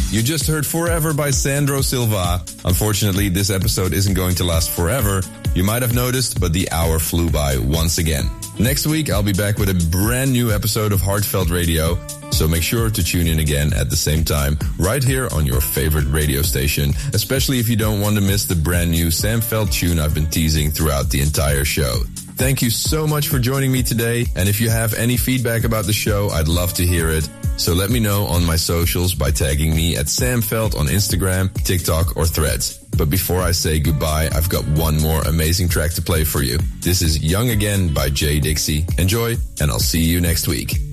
You just heard Forever by Sandro Silva. Unfortunately, this episode isn't going to last forever. You might have noticed, but the hour flew by once again. Next week, I'll be back with a brand new episode of Heartfelt Radio. So make sure to tune in again at the same time, right here on your favorite radio station, especially if you don't want to miss the brand new Sam Feld tune I've been teasing throughout the entire show. Thank you so much for joining me today. And if you have any feedback about the show, I'd love to hear it. So let me know on my socials by tagging me at Sam Feld on Instagram, TikTok, or Threads. But before I say goodbye, I've got one more amazing track to play for you. This is Young Again by Jay Dixie. Enjoy, and I'll see you next week.